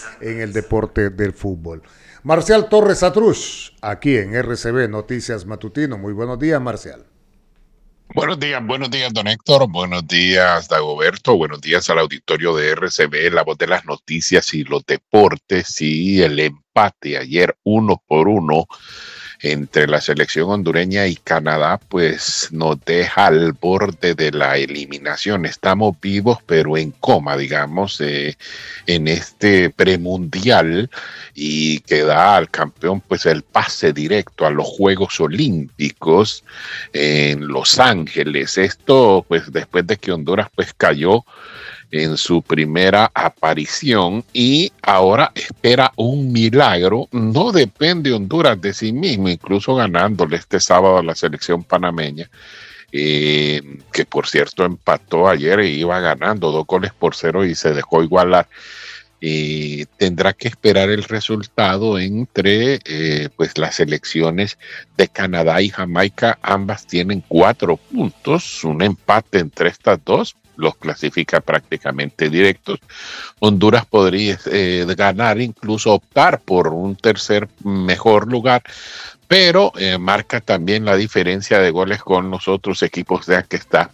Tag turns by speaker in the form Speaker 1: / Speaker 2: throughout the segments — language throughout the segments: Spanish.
Speaker 1: en el deporte del fútbol. Marcial Torres Atruz, aquí en RCB Noticias Matutino. Muy buenos días, Marcial.
Speaker 2: Buenos días, don Héctor. Buenos días, Dagoberto. Buenos días al auditorio de RCB, la voz de las noticias y los deportes. Y el empate ayer 1-1 entre la selección hondureña y Canadá, pues nos deja al borde de la eliminación. Estamos vivos, pero en coma, digamos, en este premundial, y que da al campeón pues el pase directo a los Juegos Olímpicos en Los Ángeles. Esto pues después de que Honduras pues cayó en su primera aparición y ahora espera un milagro. No depende Honduras de sí mismo, incluso ganándole este sábado a la selección panameña, que por cierto empató ayer e iba ganando 2-0 y se dejó igualar. Tendrá que esperar el resultado entre pues las selecciones de Canadá y Jamaica. Ambas tienen 4 puntos, un empate entre estas dos los clasifica prácticamente directos. Honduras podría ganar, incluso optar por un tercer mejor lugar, pero marca también la diferencia de goles con los otros equipos, ya que está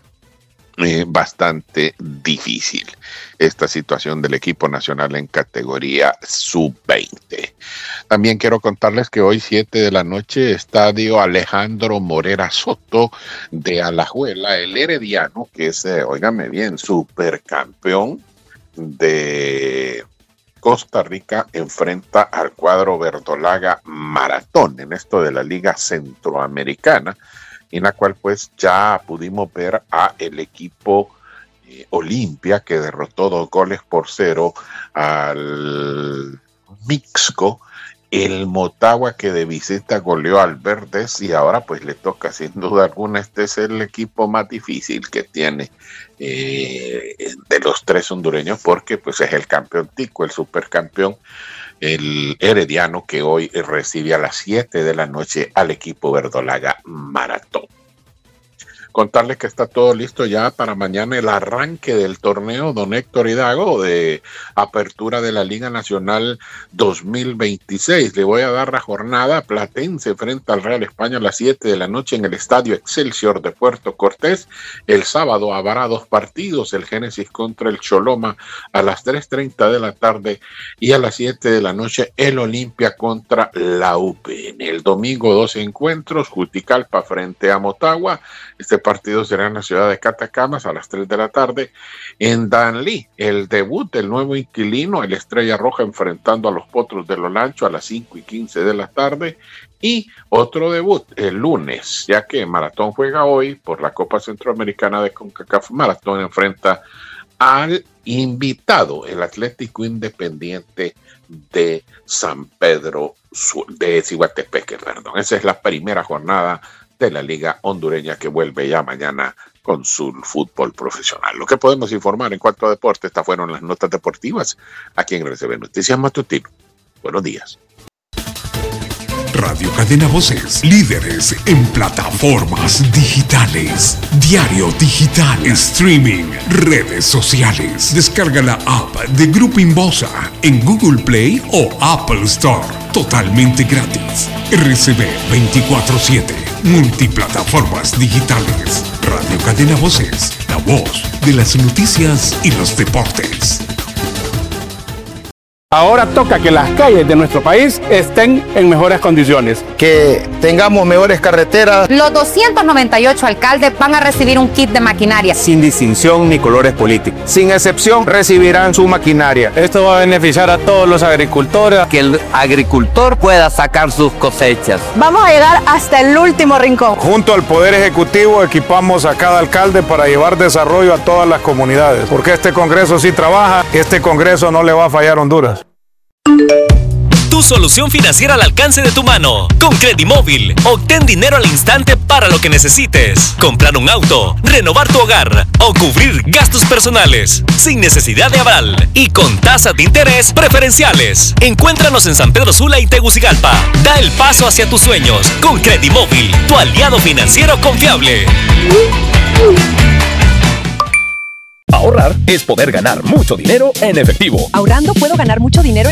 Speaker 2: bastante difícil esta situación del equipo nacional en categoría sub-20. También quiero contarles que hoy 7 de la noche, estadio Alejandro Morera Soto de Alajuela, el Herediano, que es, óigame bien, supercampeón de Costa Rica, enfrenta al cuadro verdolaga Maratón en esto de la Liga Centroamericana, en la cual pues ya pudimos ver a el equipo Olimpia, que derrotó 2-0 al Mixco, el Motagua, que de visita goleó al Verdes, y ahora pues le toca sin duda alguna, este es el equipo más difícil que tiene de los 3 hondureños, porque pues es el campeón tico, el supercampeón, el Herediano, que hoy recibe a las 7 de la noche al equipo verdolaga Maratón. Contarles que está todo listo ya para mañana el arranque del torneo, don Héctor Hidalgo, de apertura de la Liga Nacional 2026. Le voy a dar la jornada. Platense frente al Real España a las 7 de la noche en el Estadio Excelsior de Puerto Cortés. El sábado habrá 2 partidos, el Génesis contra el Choloma a las 3:30 de la tarde y a las 7 de la noche el Olimpia contra la UP. En el domingo 2 encuentros, Juticalpa frente a Motagua. Este partido será en la ciudad de Catacamas a las 3 de la tarde. En Danlí, el debut del nuevo inquilino, el Estrella Roja enfrentando a los Potros de Lolancho a las 5:15 de la tarde. Y otro debut el lunes, ya que Maratón juega hoy por la Copa Centroamericana de CONCACAF. Maratón enfrenta al invitado, el Atlético Independiente de San Pedro, de Ciguatepeque, perdón. Esa es la primera jornada de la Liga Hondureña, que vuelve ya mañana con su fútbol profesional. Lo que podemos informar en cuanto a deporte, estas fueron las notas deportivas aquí en RCB Noticias Matutino. Buenos días.
Speaker 3: Radio Cadena Voces, líderes en plataformas digitales, diario digital, streaming, redes sociales. Descarga la app de Grupo Inbosa en Google Play o Apple Store, totalmente gratis. RCB 24/7, multiplataformas digitales. Radio Cadena Voces, la voz de las noticias y los deportes.
Speaker 4: Ahora toca que las calles de nuestro país estén en mejores condiciones.
Speaker 5: Que tengamos mejores carreteras.
Speaker 6: Los 298 alcaldes van a recibir un kit de maquinaria.
Speaker 7: Sin distinción ni colores políticos.
Speaker 5: Sin excepción recibirán su maquinaria.
Speaker 4: Esto va a beneficiar a todos los agricultores.
Speaker 7: Que el agricultor pueda sacar sus cosechas.
Speaker 8: Vamos a llegar hasta el último rincón.
Speaker 9: Junto al Poder Ejecutivo equipamos a cada alcalde para llevar desarrollo a todas las comunidades. Porque este Congreso sí trabaja, este Congreso no le va a fallar a Honduras.
Speaker 10: Tu solución financiera al alcance de tu mano. Con Credimóvil, obtén dinero al instante para lo que necesites. Comprar un auto, renovar tu hogar o cubrir gastos personales. Sin necesidad de aval y con tasas de interés preferenciales. Encuéntranos en San Pedro Sula y Tegucigalpa. Da el paso hacia tus sueños con Credimóvil, tu aliado financiero confiable.
Speaker 11: Ahorrar es poder ganar mucho dinero en efectivo.
Speaker 8: Ahorrando puedo ganar mucho dinero en